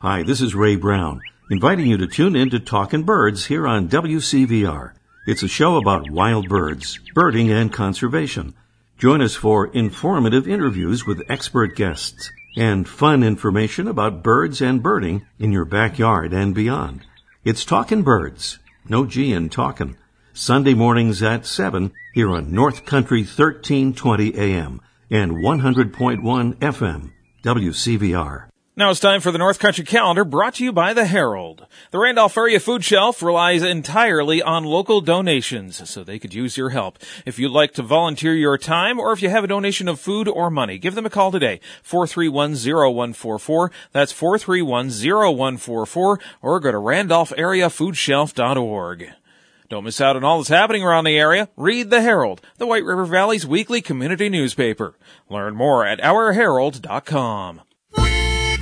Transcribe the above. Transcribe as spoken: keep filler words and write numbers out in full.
Hi, this is Ray Brown, inviting you to tune in to Talkin' Birds here on W C V R. It's a show about wild birds, birding, and conservation. Join us for informative interviews with expert guests and fun information about birds and birding in your backyard and beyond. It's Talkin' Birds, no G in talkin', Sunday mornings at seven here on North Country thirteen twenty A M and one hundred point one F M, W C V R. Now it's time for the North Country Calendar, brought to you by the Herald. The Randolph Area Food Shelf relies entirely on local donations, so they could use your help. If you'd like to volunteer your time, or if you have a donation of food or money, give them a call today, four three one, zero one four four. That's four three one, zero one four four, or go to randolph area food shelf dot org. Don't miss out on all that's happening around the area. Read the Herald, the White River Valley's weekly community newspaper. Learn more at our herald dot com.